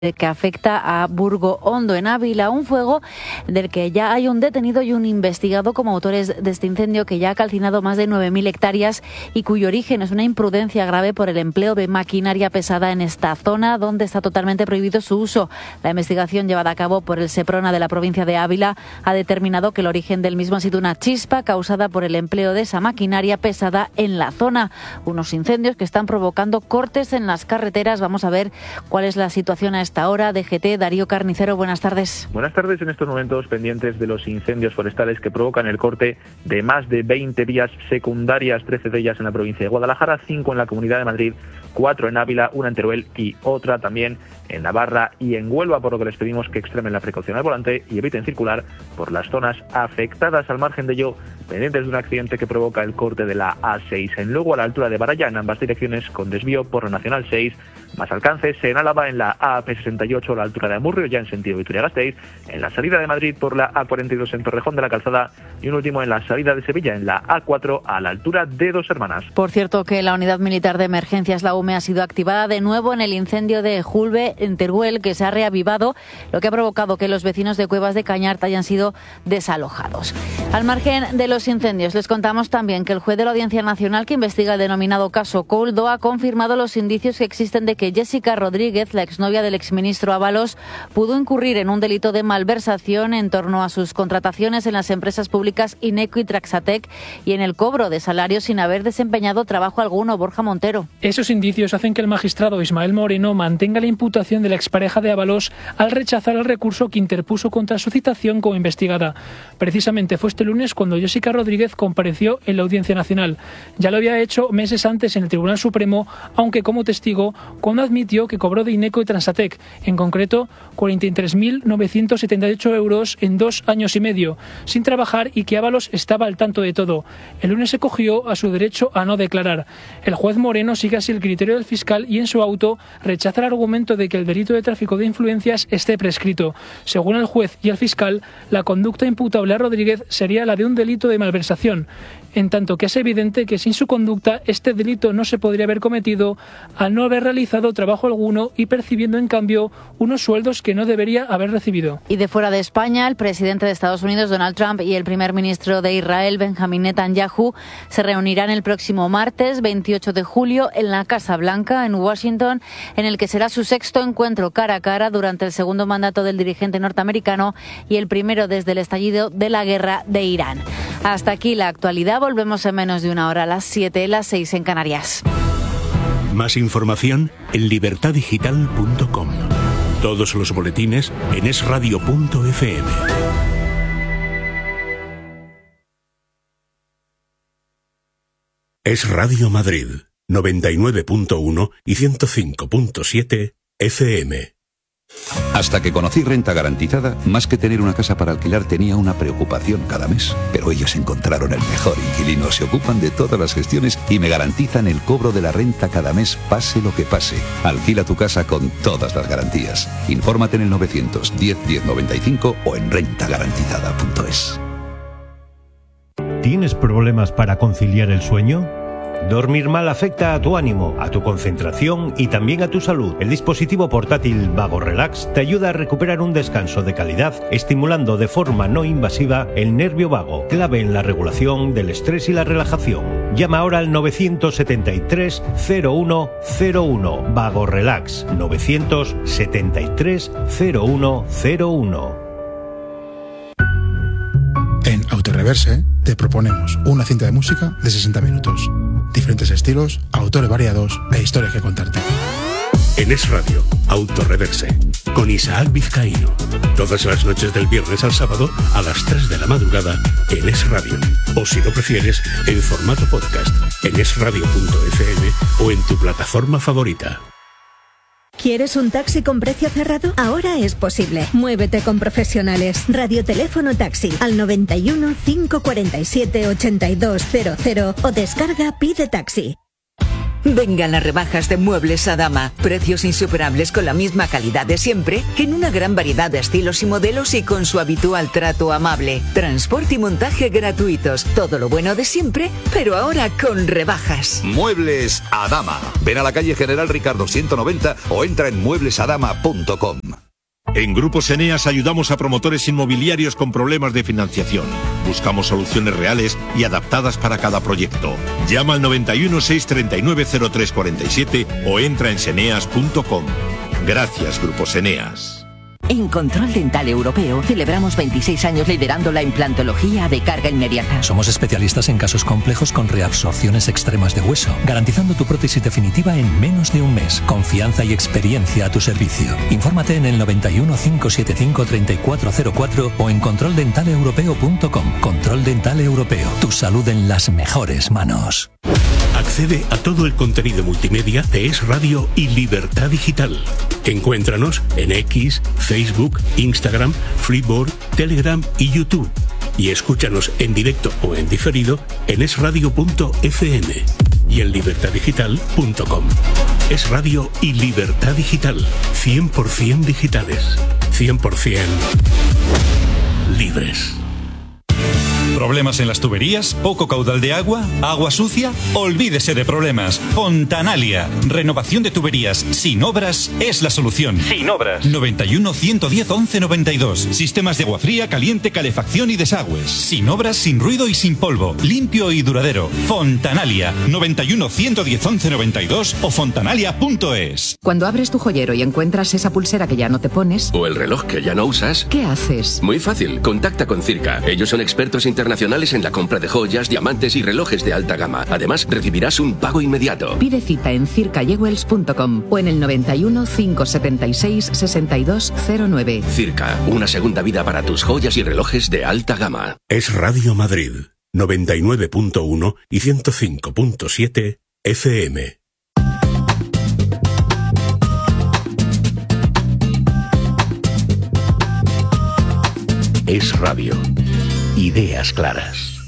que afecta a Burgo Hondo, en Ávila, un fuego del que ya hay un detenido y un investigado como autores de este incendio que ya ha calcinado más de 9.000 hectáreas y cuyo origen es una imprudencia grave por el empleo de maquinaria pesada en esta zona donde está totalmente prohibido su uso. La investigación llevada a cabo por el Seprona de la provincia de Ávila ha determinado que el origen del mismo ha sido una chispa causada por el empleo de esa maquinaria pesada en la zona. Unos incendios que están provocando cortes en las carreteras. Vamos a ver cuál es la situación a esta hora. DGT, Darío Carnicero, buenas tardes. Buenas tardes. En estos momentos pendientes de los incendios forestales que provocan el corte de más de 20 vías secundarias, 13 de ellas en la provincia de Guadalajara, 5 en la Comunidad de Madrid, 4 en Ávila, una en Teruel y otra también en Navarra y en Huelva, por lo que les pedimos que extremen la precaución al volante y eviten circular por las zonas afectadas. Al margen de ello, pendientes de un accidente que provoca el corte de la A6 en Lugo a la altura de Baralla en ambas direcciones con desvío por la Nacional 6, más alcances en Álava en la AP68 a la altura de Amurrio, ya en sentido Vitoria-Gasteiz, en la salida de Madrid por la A42 en Torrejón de la Calzada y un último en la salida de Sevilla en la A4 a la altura de Dos Hermanas. Por cierto, que la Unidad Militar de Emergencias, la UME, ha sido activada de nuevo en el incendio de Julbe en Teruel, que se ha reavivado, lo que ha provocado que los vecinos de Cuevas de Cañart hayan sido desalojados. Al margen de los incendios, les contamos también que el juez de la Audiencia Nacional que investiga el denominado caso Coldo ha confirmado los indicios que existen de que Jessica Rodríguez, la exnovia del exministro Ábalos, pudo incurrir en un delito de malversación en torno a sus contrataciones en las empresas públicas Ineco y Traxatec y en el cobro de salarios sin haber desempeñado trabajo alguno. Borja Montero. Esos indicios hacen que el magistrado Ismael Moreno mantenga la imputación de la expareja de Ábalos al rechazar el recurso que interpuso contra su citación como investigada. Precisamente fue este lunes cuando Jessica Rodríguez compareció en la Audiencia Nacional. Ya lo había hecho meses antes en el Tribunal Supremo, aunque como testigo, cuando admitió que cobró de Ineco y Transatec, en concreto 43.978 euros en 2 años y medio, sin trabajar y que Ábalos estaba al tanto de todo. El lunes se cogió a su derecho a no declarar. El juez Moreno sigue así el criterio del fiscal y en su auto rechaza el argumento de que el delito de tráfico de influencias esté prescrito. Según el juez y el fiscal, la conducta imputable a Rodríguez sería la de un delito de malversación, en tanto que es evidente que sin su conducta este delito no se podría haber cometido al no haber realizado trabajo alguno y percibiendo en cambio unos sueldos que no debería haber recibido. Y de fuera de España, el presidente de Estados Unidos, Donald Trump, y el primer ministro de Israel, Benjamin Netanyahu, se reunirán el próximo martes 28 de julio en la Casa Blanca, en Washington, en el que será su sexto encuentro cara a cara durante el segundo mandato del dirigente norteamericano y el primero desde el estallido de la guerra de Irán. Hasta aquí la actualidad. Volvemos en menos de una hora, a las 7, las 6 en Canarias. Más información en libertadigital.com. Todos los boletines en esradio.fm. Es Radio Madrid, 99.1 y 105.7 FM. Hasta que conocí Renta Garantizada, más que tener una casa para alquilar tenía una preocupación cada mes. Pero ellos encontraron el mejor inquilino, se ocupan de todas las gestiones y me garantizan el cobro de la renta cada mes, pase lo que pase. Alquila tu casa con todas las garantías. Infórmate en el 910 1095 o en rentagarantizada.es. ¿Tienes problemas para conciliar el sueño? Dormir mal afecta a tu ánimo, a tu concentración y también a tu salud. El dispositivo portátil Vago Relax te ayuda a recuperar un descanso de calidad, estimulando de forma no invasiva el nervio vago, clave en la regulación del estrés y la relajación. Llama ahora al 973 0101. Vago Relax 973 0101. En Autoreverse te proponemos una cinta de música de 60 minutos. Diferentes estilos, autores variados e historias que contarte. En Es Radio, Autoreverse, con Isaac Vizcaíno. Todas las noches del viernes al sábado a las 3 de la madrugada en Es Radio. O si lo prefieres, en formato podcast, en esradio.fm o en tu plataforma favorita. ¿Quieres un taxi con precio cerrado? Ahora es posible. Muévete con profesionales. Radioteléfono Taxi al 91 547 8200 o descarga Pide Taxi. Vengan las rebajas de Muebles Adama. Precios insuperables con la misma calidad de siempre, en una gran variedad de estilos y modelos y con su habitual trato amable. Transporte y montaje gratuitos. Todo lo bueno de siempre, pero ahora con rebajas. Muebles Adama. Ven a la calle General Ricardo 190 o entra en mueblesadama.com. En Grupos Eneas ayudamos a promotores inmobiliarios con problemas de financiación. Buscamos soluciones reales y adaptadas para cada proyecto. Llama al 91 639 0347 o entra en seneas.com. Gracias, Grupos Eneas. En Control Dental Europeo celebramos 26 años liderando la implantología de carga inmediata. Somos especialistas en casos complejos con reabsorciones extremas de hueso, garantizando tu prótesis definitiva en menos de un mes. Confianza y experiencia a tu servicio. Infórmate en el 91 575 3404 o en controldentalepeuropeo.com. Control Dental Europeo. Tu salud en las mejores manos. Accede a todo el contenido multimedia de Es Radio y Libertad Digital. Encuéntranos en X, Facebook, Instagram, Flipboard, Telegram y YouTube. Y escúchanos en directo o en diferido en esradio.fm y en libertaddigital.com. Es Radio y Libertad Digital. 100% digitales. 100% libres. ¿Problemas en las tuberías? ¿Poco caudal de agua? ¿Agua sucia? Olvídese de problemas. Fontanalia. Renovación de tuberías sin obras es la solución. Sin obras. 91 110 11 92. Sistemas de agua fría, caliente, calefacción y desagües. Sin obras, sin ruido y sin polvo. Limpio y duradero. Fontanalia. 91 110 11 92 o fontanalia.es. Cuando abres tu joyero y encuentras esa pulsera que ya no te pones, o el reloj que ya no usas, ¿qué haces? Muy fácil. Contacta con Circa. Ellos son expertos internacionales en la compra de joyas, diamantes y relojes de alta gama. Además, recibirás un pago inmediato. Pide cita en circajewels.com o en el 91 576 6209. Circa, una segunda vida para tus joyas y relojes de alta gama. Es Radio Madrid, 99.1 y 105.7 FM. Es Radio. Ideas claras.